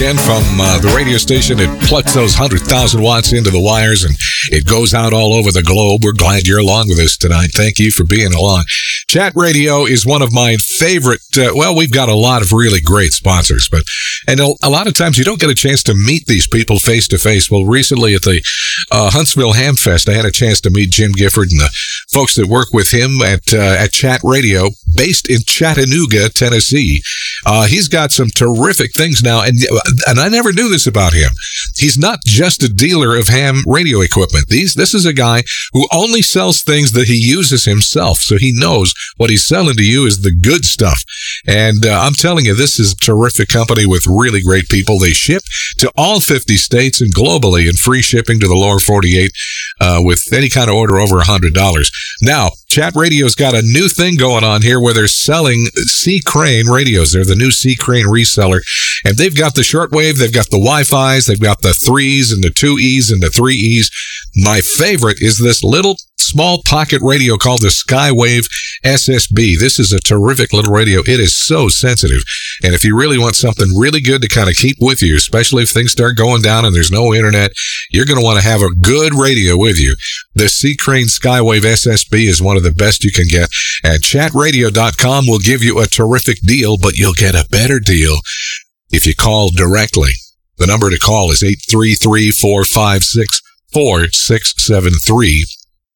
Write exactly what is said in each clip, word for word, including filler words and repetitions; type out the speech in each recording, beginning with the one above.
weekend from uh, the radio station. It plucks those one hundred thousand watts into the wires, and it goes out all over the globe. We're glad you're along with us tonight. Thank you for being along. Chat Radio is one of my favorite, uh, well, we've got a lot of really great sponsors, but and a, a lot of times you don't get a chance to meet these people face to face. Well, recently at the uh, Huntsville Ham Fest, I had a chance to meet Jim Gifford and the folks that work with him at uh, at Chat Radio, based in Chattanooga, Tennessee. Uh, he's got some terrific things now, and and I never knew this about him. He's not just a dealer of ham radio equipment. These this is a guy who only sells things that he uses himself, so he knows what he's selling to you is the good stuff. And uh, I'm telling you, this is a terrific company with really great people. They ship to all fifty states and globally, and free shipping to the lower forty-eight uh, with any kind of order over one hundred dollars. Now, Chat Radio's got a new thing going on here where they're selling C. Crane radios. They're the new C. Crane reseller, and they've got the shortwave, they've got the Wi-Fi's, they've got the threes and the two E's and the three E's. My favorite is this little small pocket radio called the Skywave S S B. This is a terrific little radio. It is so sensitive. And if you really want something really good to kind of keep with you, especially if things start going down and there's no internet, you're going to want to have a good radio with you. The C. Crane Skywave S S B is one of the best you can get. And chat radio dot com will give you a terrific deal, but you'll get a better deal if you call directly. The number to call is eight three three, four five six, four six seven three.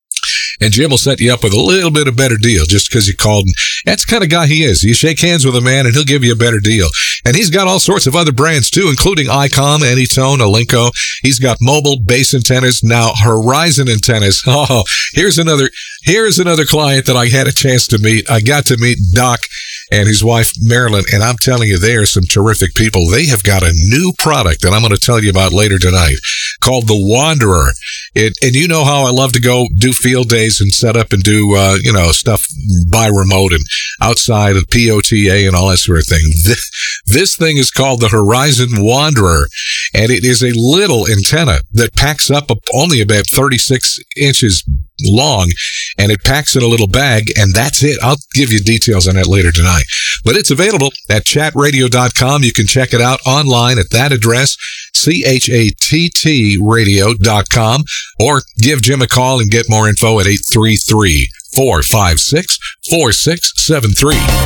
And Jim will set you up with a little bit of better deal just because you called. And that's the kind of guy he is. You shake hands with a man and he'll give you a better deal. And he's got all sorts of other brands too, including ICOM, Anytone, Alinco. He's got mobile base antennas. Now, Horizon antennas. Oh, here's another, here's another client that I had a chance to meet. I got to meet Doc and his wife, Marilyn, and I'm telling you, they are some terrific people. They have got a new product that I'm going to tell you about later tonight called the Wanderer. It, and you know how I love to go do field days and set up and do, uh, you know, stuff by remote and outside of P O T A and all that sort of thing. This, this thing is called the Horizon Wanderer, and it is a little antenna that packs up only about thirty-six inches long, and it packs in a little bag, and that's it. I'll give you details on that later tonight. But it's available at chat radio dot com. You can check it out online at that address, C H A T T radio dot com, or give Jim a call and get more info at eight three three, four five six, four six seven three.